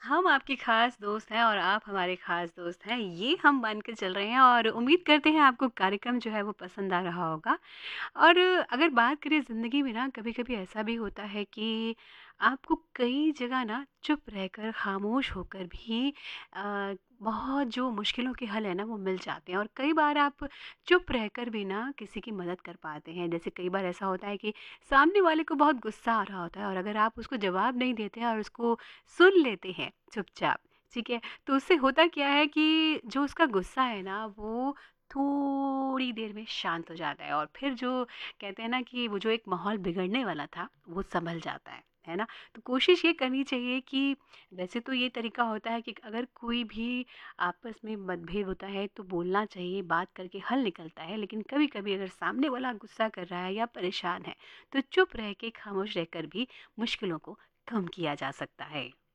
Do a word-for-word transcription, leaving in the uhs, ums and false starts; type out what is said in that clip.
हम आपके ख़ास दोस्त हैं और आप हमारे ख़ास दोस्त हैं, ये हम मान के चल रहे हैं और उम्मीद करते हैं आपको कार्यक्रम जो है वो पसंद आ रहा होगा। और अगर बात करें ज़िंदगी में ना कभी-कभी ऐसा भी होता है कि आपको कई जगह ना चुप रहकर, ख़ामोश होकर भी अ, बहुत जो मुश्किलों के हल है ना वो मिल जाते हैं और कई बार आप चुप रहकर भी ना किसी की मदद कर पाते हैं। जैसे कई बार ऐसा होता है कि सामने वाले को बहुत गुस्सा आ रहा होता है और अगर आप उसको जवाब नहीं देते हैं और उसको सुन लेते हैं चुपचाप, ठीक है? तो उससे होता क्या है कि जो उसका गुस्सा है ना वो थोड़ी देर में शांत हो जाता है और फिर जो कहते हैं ना कि वो जो एक माहौल बिगड़ने वाला था वो संभल जाता है, है ना? तो कोशिश ये करनी चाहिए कि वैसे तो ये तरीका होता है कि अगर कोई भी आपस में मतभेद होता है तो बोलना चाहिए, बात करके हल निकलता है। लेकिन कभी-कभी अगर सामने वाला गुस्सा कर रहा है या परेशान है, तो चुप रह के खामोश रहकर भी मुश्किलों को कम किया जा सकता है।